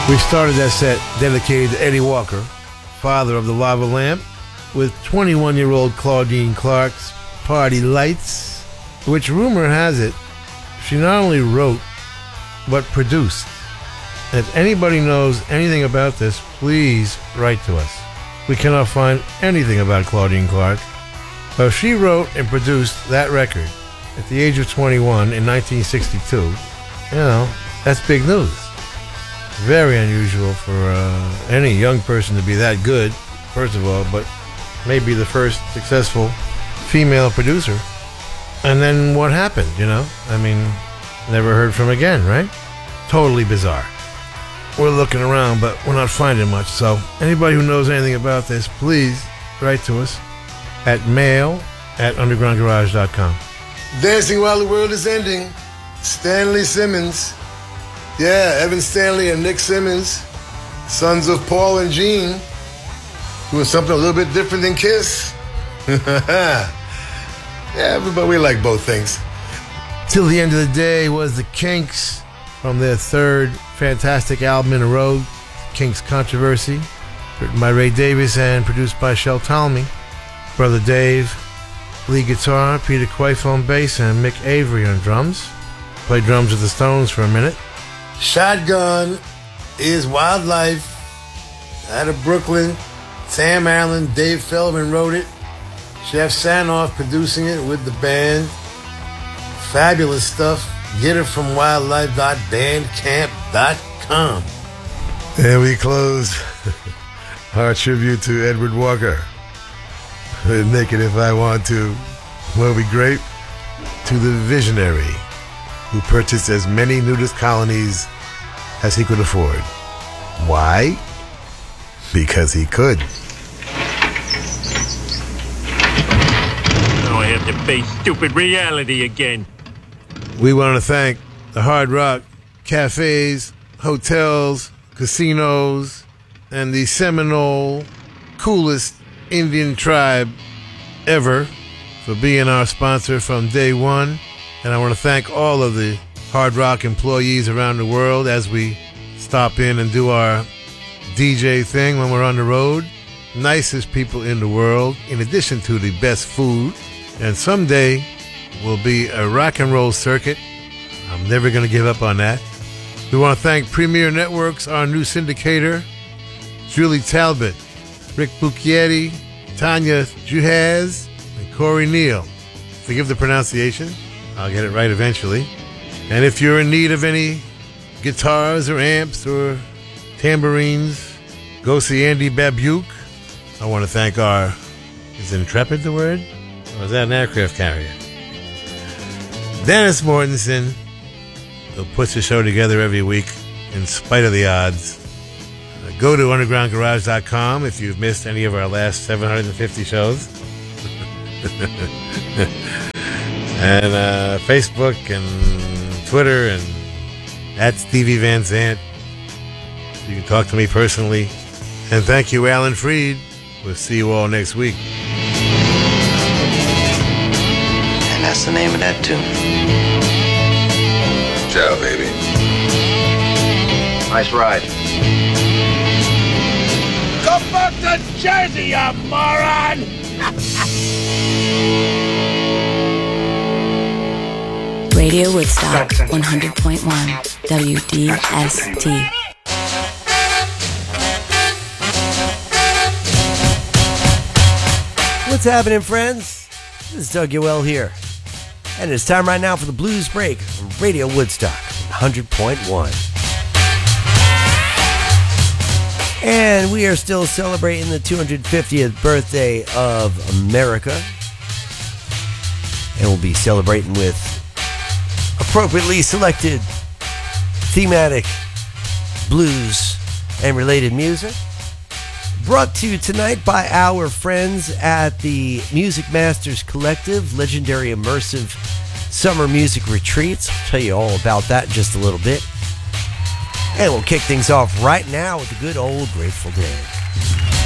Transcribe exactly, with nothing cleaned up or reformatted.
We started that set dedicated to Eddie Walker, father of the Lava Lamp, with twenty-one-year-old Claudine Clark's Party Lights, which rumor has it she not only wrote, but produced. If anybody knows anything about this, please write to us. We cannot find anything about Claudine Clark. So she wrote and produced that record at the age of twenty-one in nineteen sixty-two. You know, that's big news. Very unusual for uh, any young person to be that good, first of all, but maybe the first successful female producer. And then what happened, you know? I mean, never heard from again, right? Totally bizarre. We're looking around, but we're not finding much. So anybody who knows anything about this, please write to us at mail at underground garage dot com. Dancing While the World is Ending, Stanley Simmons. Yeah, Evan Stanley and Nick Simmons, sons of Paul and Gene, doing something a little bit different than Kiss. Yeah, but we like both things. Till the End of the Day was the Kinks from their third fantastic album in a row, Kinks Controversy, written by Ray Davies and produced by Shel Talmy. Brother Dave, lead guitar, Peter Quaife on bass, and Mick Avery on drums. Played drums with the Stones for a minute. Shotgun is Wildlife out of Brooklyn. Sam Allen, Dave Feldman wrote it. Jeff Sanoff producing it with the band. Fabulous stuff. Get it from wildlife dot bandcamp dot com. And we close our tribute to Edward Walker. Naked If I Want To. Moby Grape to the visionary who purchased as many nudist colonies as he could afford. Why? Because he could. Now I have to face stupid reality again. We want to thank the Hard Rock cafes, hotels, casinos, and the Seminole coolest Indian tribe ever for being our sponsor from day one. And I want to thank all of the Hard Rock employees around the world as we stop in and do our D J thing when we're on the road. Nicest people in the world, in addition to the best food. And someday will be a rock and roll circuit. I'm never going to give up on that. We want to thank Premier Networks, our new syndicator, Julie Talbot, Rick Bucchietti, Tanya Juhaz, and Corey Neal. Forgive the pronunciation. I'll get it right eventually. And if you're in need of any guitars or amps or tambourines, go see Andy Babuke. I want to thank our, is Intrepid the word? Or is that an aircraft carrier? Dennis Mortensen, who puts the show together every week in spite of the odds. Go to underground garage dot com if you've missed any of our last seven hundred fifty shows. And uh, Facebook and Twitter and at Stevie Van Zandt. You can talk to me personally. And thank you, Alan Freed. We'll see you all next week. And that's the name of that tune. Ciao, baby. Nice ride. Go back to Jersey, you moron! Radio Woodstock one hundred point one W D S T. What's happening, friends? This is Doug Yoel here. And it's time right now for the Blues Break on Radio Woodstock one hundred point one. And we are still celebrating the two hundred fiftieth birthday of America. And we'll be celebrating with appropriately selected thematic blues and related music. Brought to you tonight by our friends at the Music Masters Collective, legendary immersive summer music retreats. I'll tell you all about that in just a little bit. And we'll kick things off right now with the good old Grateful Dead.